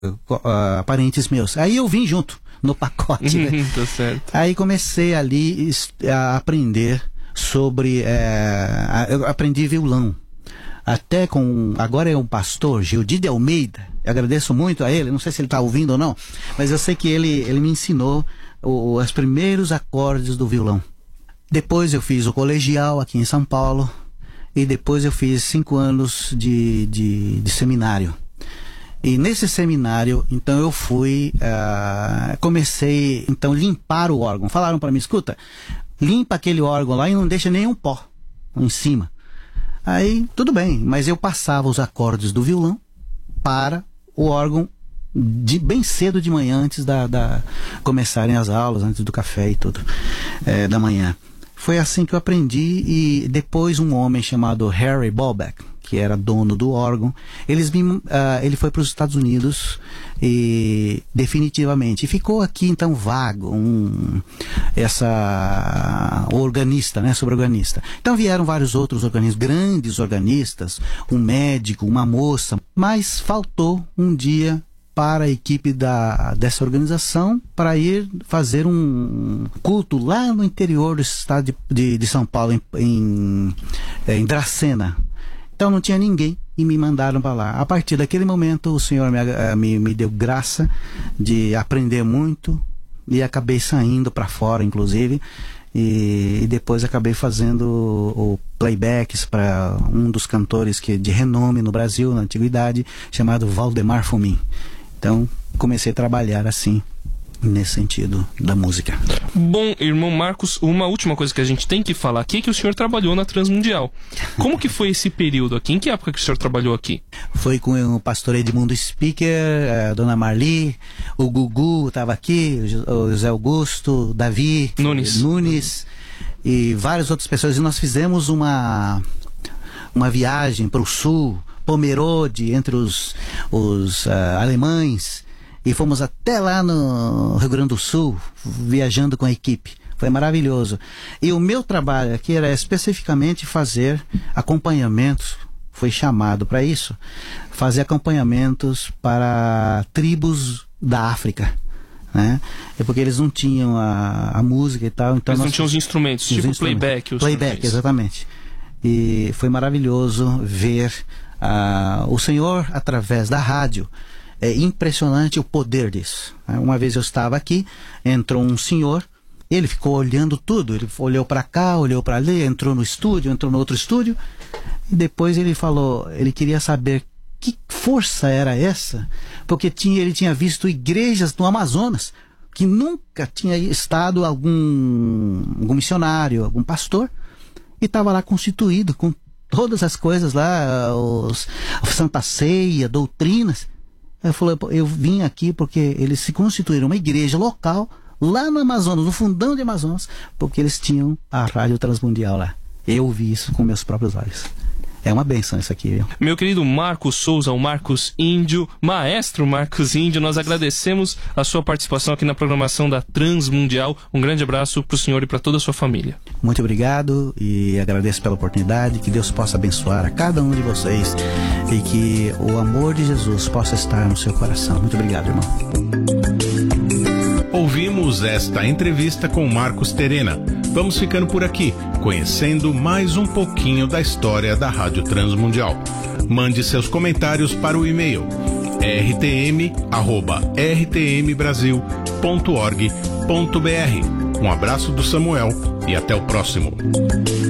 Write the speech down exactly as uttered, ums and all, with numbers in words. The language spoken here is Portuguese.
uh, parentes meus. Aí eu vim junto no pacote. Né? Tá certo. Aí comecei ali a aprender sobre... É, eu aprendi violão. Até com... Agora é um pastor, Gildi de Almeida. Eu agradeço muito a ele. Não sei se ele está ouvindo ou não. Mas eu sei que ele, ele me ensinou o, os primeiros acordes do violão. Depois eu fiz o colegial aqui em São Paulo. E depois eu fiz cinco anos de, de, de seminário. E nesse seminário, então eu fui, uh, comecei, então, limpar o órgão. Falaram para mim, escuta, limpa aquele órgão lá e não deixa nenhum pó em cima. Aí, tudo bem, mas eu passava os acordes do violão para o órgão de, bem cedo de manhã, antes da, da começarem as aulas, antes do café e tudo, é, da manhã. Foi assim que eu aprendi. E depois um homem chamado Harry Bolbeck, que era dono do órgão, eles me, uh, ele foi para os Estados Unidos e definitivamente, e ficou aqui então vago um, essa organista, né, sobre-organista. Então vieram vários outros organistas, grandes organistas, um médico, uma moça, mas faltou um dia para a equipe da, dessa organização para ir fazer um culto lá no interior do estado de, de, de São Paulo, em, em, em Dracena. Então não tinha ninguém e me mandaram para lá. A partir daquele momento o Senhor me, me, me deu graça de aprender muito e acabei saindo para fora, inclusive, e, e depois acabei fazendo o, o playbacks para um dos cantores que, de renome no Brasil, na antiguidade, chamado Valdemar Fumin. Então comecei a trabalhar assim, nesse sentido da música. Bom, irmão Marcos, uma última coisa que a gente tem que falar aqui é que o senhor trabalhou na Transmundial. Como que foi esse período aqui? Em que época que o senhor trabalhou aqui? Foi com o pastor Edmundo Speaker, a dona Marli, o Gugu estava aqui, o José Augusto, Davi Nunes, Nunes e várias outras pessoas. E nós fizemos uma, uma viagem para o sul, Pomerode, entre os, os uh, alemães, e fomos até lá no Rio Grande do Sul, viajando com a equipe. Foi maravilhoso. E o meu trabalho aqui era especificamente fazer acompanhamentos, foi chamado para isso, fazer acompanhamentos para tribos da África. Né? É porque eles não tinham a, a música e tal. Então eles nós, não tinham os instrumentos, os tipo instrumentos. Playback. Playback, exatamente. E foi maravilhoso ver uh, o Senhor através da rádio. É impressionante o poder disso. Uma vez eu estava aqui, entrou um senhor, ele ficou olhando tudo, ele olhou para cá, olhou para ali, entrou no estúdio, entrou no outro estúdio, e depois ele falou, ele queria saber que força era essa, porque tinha, ele tinha visto igrejas no Amazonas, que nunca tinha estado algum, algum missionário, algum pastor, e estava lá constituído com todas as coisas lá, os, a Santa Ceia, doutrinas. Eu falei, eu vim aqui porque eles se constituíram uma igreja local lá no Amazonas, no fundão de Amazonas, porque eles tinham a Rádio Transmundial lá. Eu vi isso com meus próprios olhos. É uma benção isso aqui, viu? Meu querido Marcos Souza, o Marcos Índio, maestro Marcos Índio, nós agradecemos a sua participação aqui na programação da Transmundial. Um grande abraço para o senhor e para toda a sua família. Muito obrigado e agradeço pela oportunidade, que Deus possa abençoar a cada um de vocês e que o amor de Jesus possa estar no seu coração. Muito obrigado, irmão. Ouvimos esta entrevista com Marcos Terena. Vamos ficando por aqui, conhecendo mais um pouquinho da história da Rádio Transmundial. Mande seus comentários para o e-mail r t m arroba r t m brasil ponto org ponto b r. Um abraço do Samuel e até o próximo.